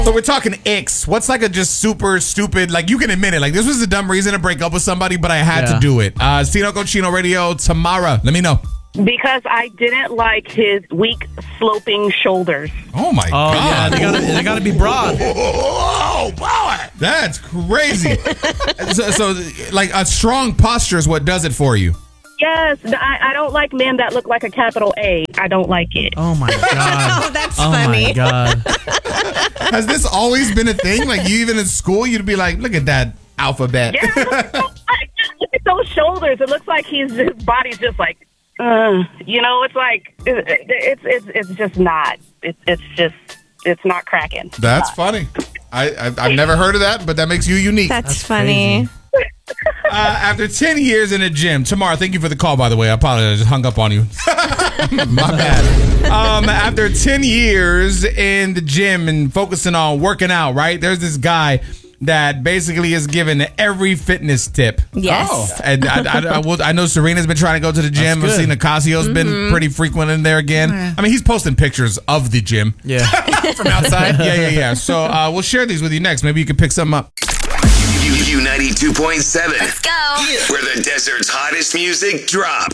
So we're talking icks. What's like a just super stupid, like you can admit it, like this was a dumb reason to break up with somebody, but I had to do it. Stino Cochino Radio, Tamara, let me know. Because I didn't like his weak sloping shoulders. Oh my God. Yeah, they gotta be broad. Oh, boy. That's crazy. so, like a strong posture is what does it for you. Yes, I don't like men that look like a capital A. I don't like it. Oh my God. Oh, that's funny. Oh my God. Has this always been a thing? Like you even in school, you'd be like, look at that alphabet. Yeah, look at those shoulders. It looks like his body's just like, it's like it's just not. It's not cracking. That's funny. I've never heard of that, but that makes you unique. That's funny. After 10 years in a gym, Tamara, thank you for the call, by the way. I apologize. I just hung up on you. My bad. After 10 years in the gym and focusing on working out, right? There's this guy that basically is given every fitness tip. Yes. Oh. And I know Serena's been trying to go to the gym. I've seen Ocasio's been pretty frequent in there again. I mean, he's posting pictures of the gym. Yeah. From outside. Yeah. So we'll share these with you next. Maybe you can pick something up. U92.7. Let's go. Where the desert's hottest music drops.